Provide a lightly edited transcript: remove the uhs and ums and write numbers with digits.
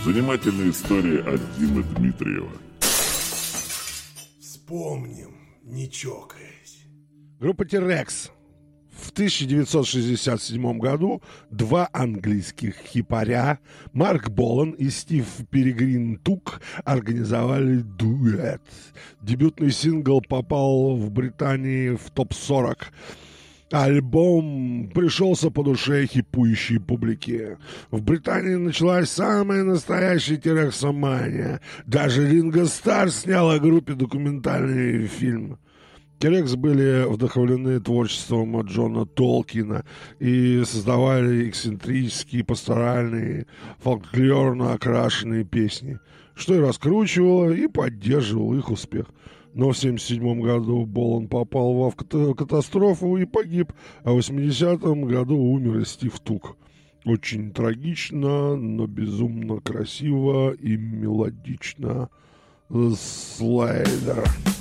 Занимательные истории от Димы Дмитриева. Вспомним, не чокаясь. Группа T-Rex. В 1967 году два английских хипаря Марк Болан и Стив Перегрин Тук организовали дуэт. Дебютный сингл попал в Британии в топ-40. Альбом пришелся по душе хипующей публике. В Британии началась самая настоящая терексомания. Даже Ринго Старр снял о группе документальный фильм. T-Rex были вдохновлены творчеством Джона Толкина и создавали эксцентрические, пасторальные, фольклорно окрашенные песни, что и раскручивало, и поддерживало их успех. Но в 1977 году Болан попал в автокатастрофу и погиб, а в 80-м году умер и Стив Тук. Очень трагично, но безумно красиво и мелодично. Слайдер.